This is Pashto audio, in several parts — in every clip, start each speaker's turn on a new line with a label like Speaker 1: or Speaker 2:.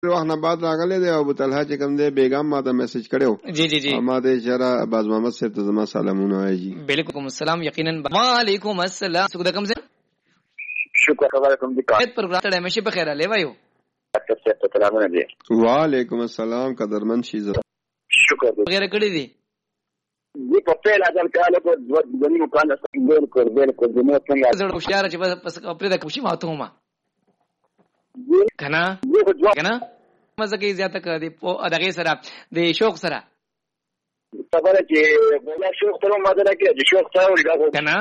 Speaker 1: وخت نه بعد راغلی دی او ابو طلحه چې کوم دی بیګم ما ته میسج کړو.
Speaker 2: جی جی جی
Speaker 1: ما ته اشاره باز محمد صاحب ته زما سلامونه وایي.
Speaker 2: بالکل السلام یقینا وعلیکم السلام څنګه کوم څه
Speaker 3: شکر خبره کوم دي
Speaker 2: کار پروګرام ته همیشه په خیر علي وایو.
Speaker 3: ډاکټر صاحب ته سلامونه دي.
Speaker 1: وعلیکم السلام قدرمن شي زه
Speaker 3: شکر
Speaker 2: وغیرہ کړی دي
Speaker 3: دي په پیل اجل کاله په دونی مکان سره بالکل د نو څنګه
Speaker 2: زړه خوشاله چې بس خپل د خوشي ماته ما کنه کنه مزه کې زیاته کړ دي په دغه سره د شوق سره
Speaker 3: خبره چې بولا شوق ته ماده نه کې شوق ته ورګه
Speaker 2: کنه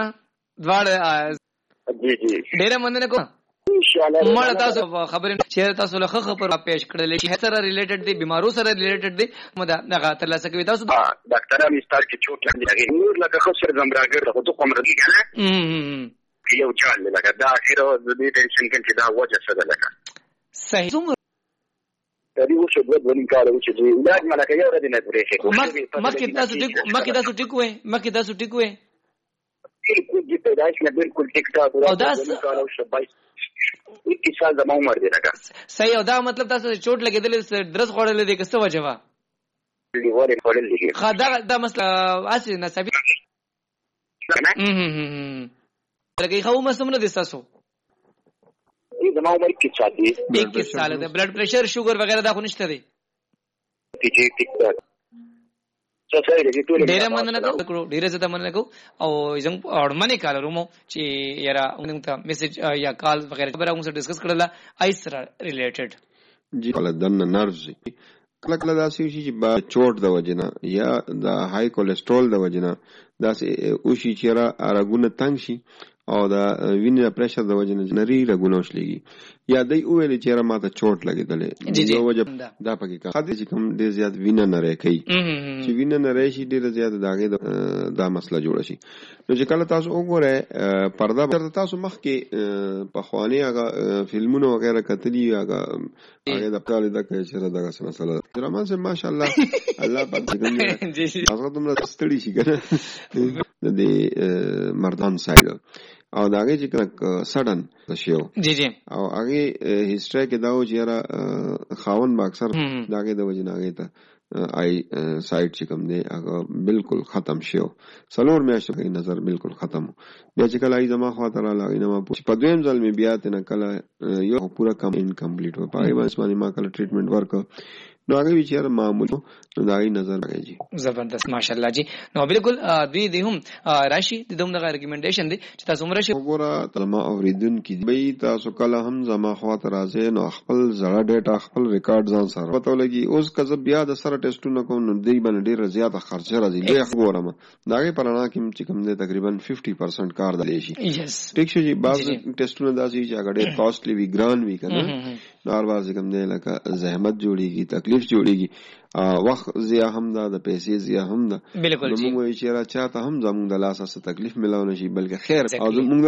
Speaker 2: دواړه
Speaker 3: جی جی
Speaker 2: ډېر مننه کوم
Speaker 3: ان شاء الله
Speaker 2: مړ تاسو خبرې چې تاسو له خبره پېښ کړلې چې سره ریلیټډ دي بیمارو سره ریلیټډ دي مدا دغه تر لاسه کوي تاسو
Speaker 3: ډاکټر هم ستار کې چوټ لګي نور لکه خو سر زمراګر ته کوم رګي کنه یو چال لکه دا اخیرو د دې ټینشن کې دا وجه څه ده لکه
Speaker 2: صحیح
Speaker 3: تدې وشو د ونی کارو چې علاج ملکه یو ردی نه پرېښه
Speaker 2: مکه تاسو ټیک وې
Speaker 3: بالکل دې پیدائش نه بالکل ټیک ټاک
Speaker 2: او دا
Speaker 3: کارو شبای 21 سال د عمر دی لکه
Speaker 2: صحیح او دا مطلب تاسو چوټ لګیدل درس خوړل دي کسته وجه وا
Speaker 3: لیوره خوړل دي
Speaker 2: خا دا مسله اسی نسبی لکه خو مسمنه دي تاسو
Speaker 3: د ما عمر 21 سال دی
Speaker 2: 21 سال ده بلډ پريشر شوګر وغیرہ دا خو نشته دي
Speaker 3: ټیک ټاک
Speaker 2: ډیره مننه کوم ډیره زړه مننه کوم او زنګ اورمنه کال رومو چې یاره موږ ته میسج یا کال وغیرہ خبره موږ سره ډیسکس کړل ایسره ریلیټډ
Speaker 1: جی کله دنه نرز کله کله داسې شي چې با چوټ د وجنه یا د های کولیسټرول د وجنه داسې او شي چې را ارګونه تنگ شي او دا وینې پريشر د وجنه نری رګونه وشلېږي یا دای او ویل چې را ماته چوټ لګیدلې نو وجه دا پکې کا خدای چې کوم ډیر زیات وینه نه راکې چې وینه نه راشي ډیر زیات داګه دا مسله جوړ شي نو چې کله تاسو وګورئ پرده تاسو مخ کې په خواني هغه فلمونو وغیرہ کتلی هغه د خپل د کې چې دغه مسله درمان سه ماشاءالله الله پاک دې جی هغه تم ستړي شي کنه د دې مردان سایډ او داګه چې کله سډن شیو
Speaker 2: جی جی
Speaker 1: او هغه هیستوري کې دا و چې را خاون با اکثر داګه د وجناګه ته آی سایت چې کوم دی هغه بالکل ختم شیو سلور میاشتو کې نظر بالکل ختم بیا چې کله ای زما خاطر لاګی نو په دویم ځل می بیا ته نه کله یو پورا کم انکمپلیټ و پای باندې ما کله ټریټمنټ ورک نو هغه ویچاره معمول نو دای نظر راځي
Speaker 2: زبردست ماشاءالله جی نو بالکل دوی دی هم راشي د دوم دغه ریکمنډیشن دی چې تاسو عمر شي
Speaker 1: وګوره تلما اوریدون کی به تاسو کله هم زما خاطر راځي نو خپل زړه ډیټا خپل ریکارډ ځان سره پته لګي اوس کزه بیا د سره ټیسټونه کوم نو دی باندې ډیر زیاته خرچه راځي له وګورم داګه پرانا کې کوم دی تقریبا 50% کار دی شي ټیک شي بعض ټیسټونه داسي چې هغه ډیر کاستلی وی ګران وی کنه نور باز کوم دی لکه زحمت جوړیږي تکلیف جوړیږي وخت زیا هم دا د پیسې زیا هم دا
Speaker 2: بالکل
Speaker 1: موږ یې چې را چاته هم زموږ د لاس څخه تکلیف ملاو نشي بلکې خیر او موږ